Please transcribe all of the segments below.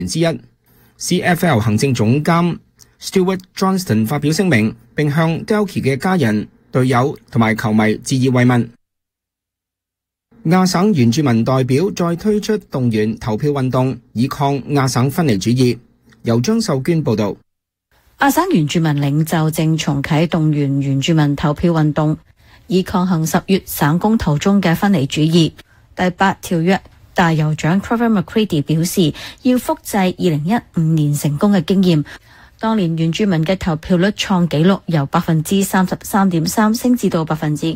之一。CFL 行政總監 Stuart Johnston 發表聲明，並向 Delky 嘅家人、隊友同埋球迷致以慰問。亞省原住民代表再推出動員投票運動，以抗亞省分離主義。由張秀娟報導。 亞省原住民領袖正重啟動員原住民投票運動，以抗衡10月省公投中嘅分離主義。第8條約大酋長 Trevor McCready 表示，要複製2015年成功嘅經驗。當年原住民嘅投票率創紀錄，由 33.3% 升至到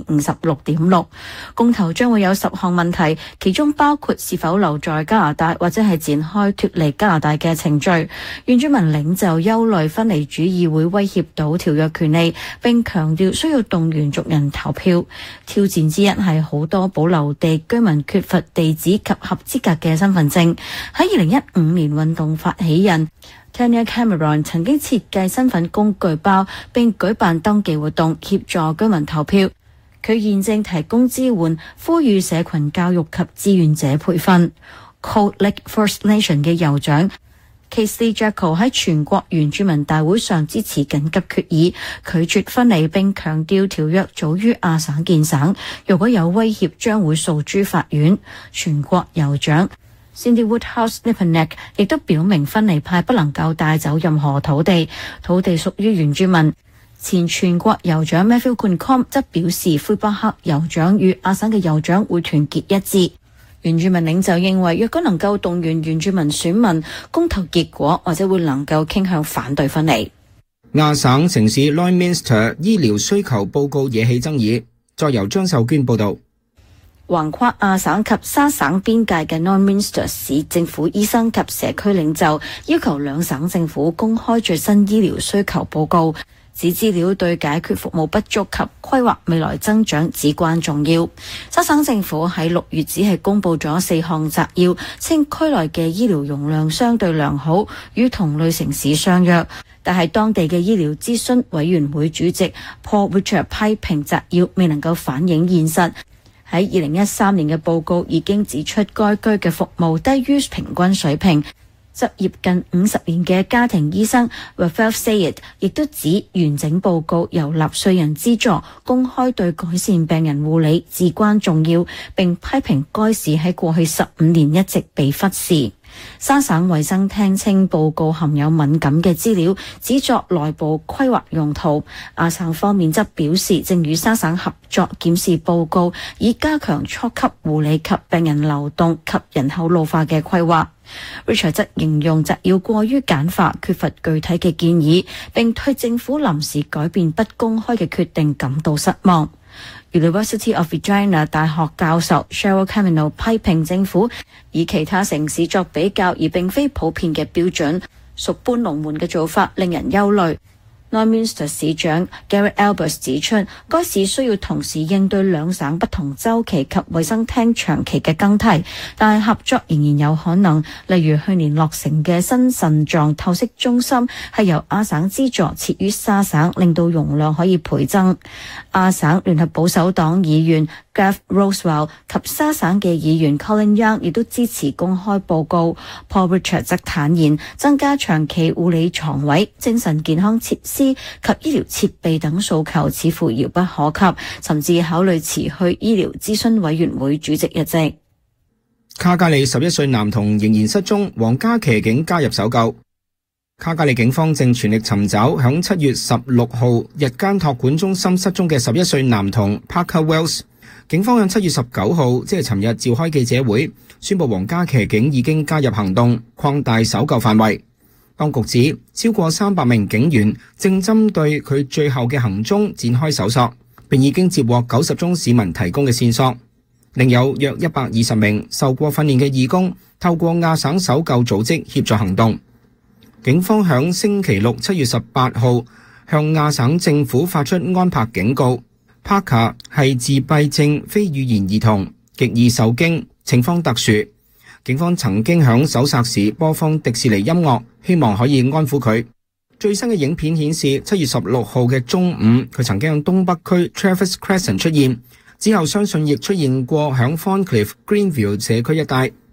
56.6%。公投將會有10項問題，其中包括是否留在加拿大或者係展開脫離加拿大嘅程序。原住民領袖憂慮分離主義會威脅到條約權利，並強調需要動員族人投票。挑戰之一係好多保留地居民缺乏地址及合資格嘅身份證。喺2015年運動發起人Tanya Cameron 曾經設計身份工具包並舉辦登記活動協助居民投票。佢現正提供支援，呼籲社群教育及志願者培訓。Cold Lake First Nation 嘅酋長 Casey Jacko 喺全國原住民大會上支持緊急決議，拒絕分離並強調條約早於亞省建省，如果有威脅將會訴諸法院。全國酋長Cindy Woodhouse Lippanek 亦都表明分離派不能夠帶走任何土地，土地屬於原住民。前全國酋長 Matthew Kuncombe 則表示，魁北克酋長與亞省嘅酋長會團結一致。原住民領袖認為，若果能夠動員原住民選民，公投結果或者會能夠傾向反對分離。 亞省城市 Lloydminster 醫療需求報告惹起爭議。再由張秀娟報導。 橫跨亞省及沙省邊界嘅 Lloydminster 市政府醫生及社區領袖要求兩省政府公開最新醫療需求報告，指資料對解決服務不足及規劃未來增長至關重要。沙省政府喺6月只係公布咗4項摘要，稱區內嘅醫療容量相對良好，與同類城市相若。但係當地嘅醫療諮詢委員會主席 Paul Richard 批評摘要未能夠反映現實。喺2013年嘅報告已經指出，該區嘅服務低於平均水平。執業近50年嘅家庭醫生 Rafael Sayed 亦都指，完整報告由納稅人資助，公開對改善病人護理至關重要，並批評該市喺過去15年一直被忽視。沙省衛生廳稱報告含有敏感嘅資料，只作內部規劃用途。亞省方面則表示，正與沙省合作檢視報告，以加強初級護理及病人流動及人口老化嘅規劃。Richard 則形容摘要過於簡化，缺乏具體嘅建議，並對政府臨時改變不公開嘅決定感到失望。University of Regina 大學教授 Cheryl Camino 批評政府以其他城市作比較，而並非普遍嘅標準，屬搬龍門嘅做法，令人憂慮。Lloydminster 市長 Garrett Albers 指出，該市需要同時應對兩省不同週期及衛生廳長期嘅更替，但係合作仍然有可能。例如去年落成嘅新腎臟透析中心係由亞省資助設於沙省，令到容量可以倍增。亞省聯合保守黨議員 Gav Roswell 及沙省嘅議員 Colin Young 亦都支持公開報告。Paul Richard 則坦言，增加長期護理床位、精神健康設施及醫療設備等訴求似乎遙不可及，甚至考慮辭去醫療諮詢委員會主席一職。 卡加利11歲男童仍然失蹤，皇家騎警加入搜救。卡加利警方正全力尋找響7月16號日間托管中心失蹤嘅11歲男童 Parker Wells。警方喺7月19號，即係尋日召開記者會，宣布皇家騎警已經加入行動，擴大搜救範圍。當局指，超過300名警員正針對佢最後嘅行蹤展開搜索，並已經接獲90宗市民提供嘅線索。另有約120名受過訓練嘅義工透過亞省搜救組織協助行動。警方響星期六7月18號向亞省政府發出安柏警告。Parker 係自閉症非語言兒童，極易受驚，情況特殊。警方曾經響搜索時播放迪士尼音樂，希望可以安撫佢。最新嘅影片顯示，7月16號嘅中午，佢曾經喺東北區 Travis Crescent 出現，之後相信亦出現過響 Thorncliffe Greenville 社區一帶。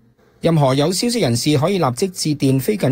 任何有消息人士可以立即致電非緊